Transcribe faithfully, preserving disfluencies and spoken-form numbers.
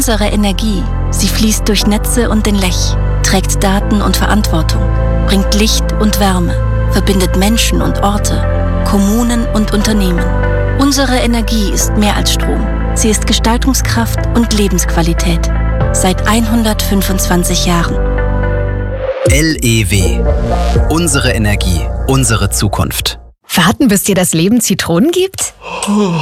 Unsere Energie, sie fließt durch Netze und den Lech, trägt Daten und Verantwortung, bringt Licht und Wärme, verbindet Menschen und Orte, Kommunen und Unternehmen. Unsere Energie ist mehr als Strom. Sie ist Gestaltungskraft und Lebensqualität. Seit hundertfünfundzwanzig Jahren. L E W. Unsere Energie, unsere Zukunft. Warten, bis dir das Leben Zitronen gibt?